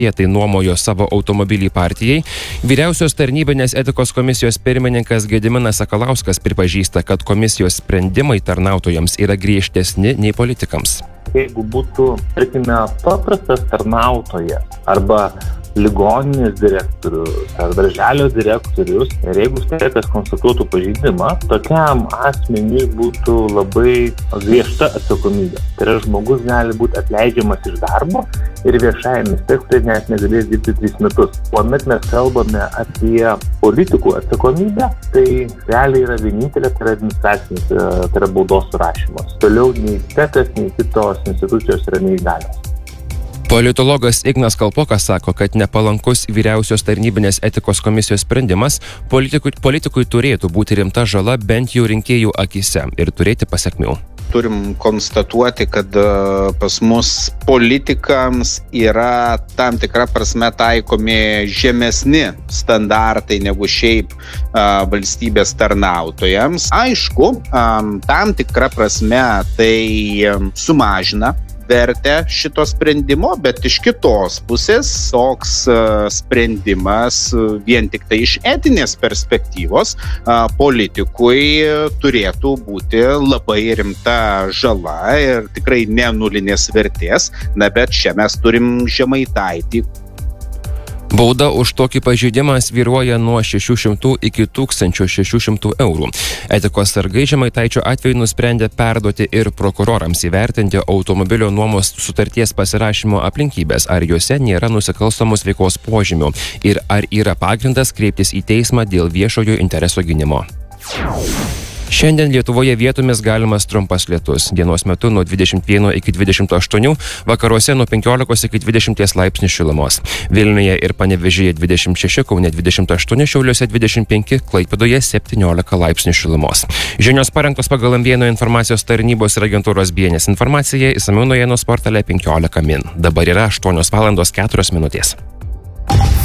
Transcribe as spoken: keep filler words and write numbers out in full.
tai nuomojo savo automobilį partijai. Vyriausios tarnybinės etikos komisijos pirmininkas Gediminas Sakalauskas pripažįsta, kad komisijos sprendimai tarnautojams yra griežtesni nei politikams. Jeigu būtų, tarkime, paprastas tarnautojas arba ligoninės direktorius ar darželio direktorius, ir jeigu streikas konstatuotų pažeidimą, tokiam asmeniui būtų labai griežta atsakomybė. Tai yra, žmogus gali būti atleidžiamas iš darbo ir viešajame sektoriuje net negalės dirbti tris metus. Kuomet mes kalbame apie politikų atsakomybę, tai realiai yra vienintelė, tai yra administracinis, tai yra baudos surašymas. Toliau nei tekas, nei kitos institucijos yra neįgalios. Politologas Ignas Kalpokas sako, kad nepalankus vyriausios tarnybinės etikos komisijos sprendimas politikui, politikui turėtų būti rimta žala bent jau rinkėjų akise ir turėti pasekmių. Turim konstatuoti, kad pas mus politikams yra tam tikra prasme taikomi žemesni standartai negu šiaip a, valstybės tarnautojams. Aišku, a, tam tikra prasme tai sumažina vertę šito sprendimo, bet iš kitos pusės toks uh, sprendimas uh, vien tik tai iš etinės perspektyvos uh, politikui uh, turėtų būti labai rimta žala ir tikrai ne nulinės vertės, na bet čia mes turim Žemaitaitį. Bauda už tokį pažeidimą svyruoja nuo šešių šimtų iki tūkstančio šešių šimtų eurų. Etikos sargai Žemaitaičio atveju nusprendė perduoti ir prokurorams įvertinti automobilio nuomos sutarties pasirašymo aplinkybės, ar juose nėra nusikalstamos veikos požymių ir ar yra pagrindas kreiptis į teismą dėl viešojo intereso gynimo. Šiandien Lietuvoje vietomis galimas trumpas lietus. Dienos metu nuo dvidešimt vieno iki dvidešimt aštuonių, vakaruose nuo penkiolikos iki dvidešimties laipsnių šilumos. Vilniuje ir Panevėžyje dvidešimt šeši, Kaune dvidešimt aštuoni, Šiauliuose dvidešimt penki, Klaipėdoje septyniolika laipsnių šilumos. Žinios parengtos pagal M vieno informacijos tarnybos ir agentūros B N S informaciją, išsamiau naujienų portale penkiolika min. Dabar yra aštuonios valandos keturios minutės.